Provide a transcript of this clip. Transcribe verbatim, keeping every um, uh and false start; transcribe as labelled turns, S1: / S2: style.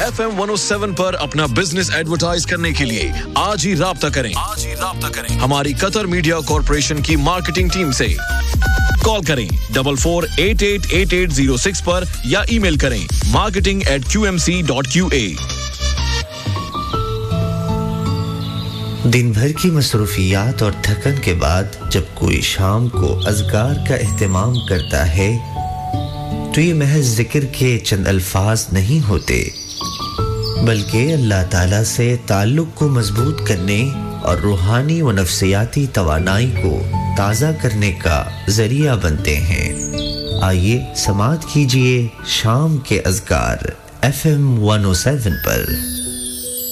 S1: F M one O seven पर अपना business advertise करने के लिए आज ही राब्ता करें आज ही राब्ता करें हमारी कतर मीडिया कॉर्पोरेशन की मार्केटिंग टीम से कॉल करें double four eight eight eight eight zero six पर या ईमेल करें marketing eight Q M C dot Q A.
S2: दिन भर की मसरूफियात और थकन के बाद जब कोई शाम को अज़कार का एहतमाम करता है तो ये महज जिक्र के चंद अल्फाज नहीं होते बल्कि अल्लाह ताला से ताल्लुक़ को मजबूत करने और रूहानी व नफ्सियाती तवानाई को ताज़ा करने का ज़रिया बनते हैं। आइए समाअत कीजिए शाम के अज़कार F M one O seven पर।